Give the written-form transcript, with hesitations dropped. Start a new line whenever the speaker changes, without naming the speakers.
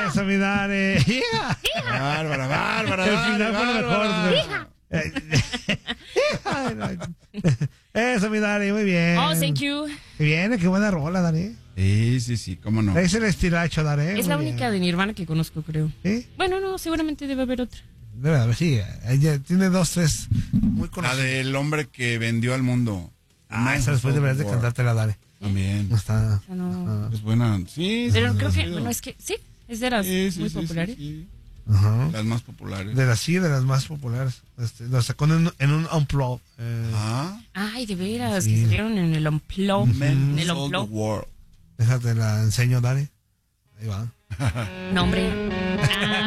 Eso, mi Dani.
Bárbara.
El final fue lo mejor. Eso, mi Dani, muy bien.
Oh, thank you.
Qué bien, qué buena rola, Dani.
Sí, cómo no.
Es el estilacho, Dani.
Es la única de Nirvana que conozco, creo.
¿Sí?
Bueno, no, seguramente debe haber otra.
Debe haber, sí. Ella tiene 2, 3 muy
La
conocidas.
del hombre que vendió al mundo.
Esa después deberías de cantártela, Dani.
También.
No está.
No.
Es buena. Sí.
Pero creo que,
chido.
bueno, es que sí, es de las muy populares.
Sí.
Ajá.
Las más populares.
De las más populares. Lo sacó en un Unplugged.
Ay, de veras,
Sí.
que salieron en el Unplugged. En el
Sold the
Unplugged.
world.
Déjate la enseño, Dani. Ahí va.
No, hombre.